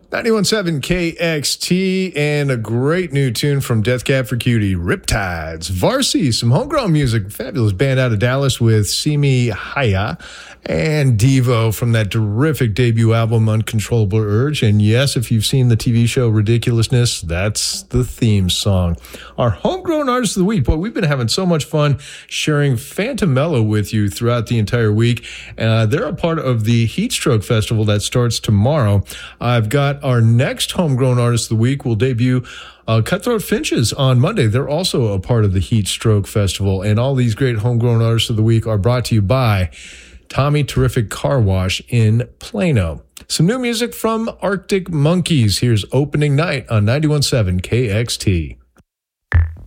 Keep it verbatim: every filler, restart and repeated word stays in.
ninety-one point seven K X T, and a great new tune from Death Cab for Cutie, Riptides. Varsity, some homegrown music, fabulous band out of Dallas with Simi Haya and Devo from that terrific debut album, Uncontrollable Urge. And yes, if you've seen the T V show Ridiculousness, that's the theme song. Our homegrown artist of the week. Boy, we've been having so much fun sharing Phantom Mellow with you throughout the entire week. Uh, they're a part of the Heatstroke Festival that starts tomorrow. I've got our next homegrown artist of the week will debut uh, Cutthroat Finches on Monday. They're also a part of the Heatstroke Festival. And all these great homegrown artists of the week are brought to you by Tommy Terrific Car Wash in Plano. Some new music from Arctic Monkeys. Here's Opening Night on ninety-one point seven K X T.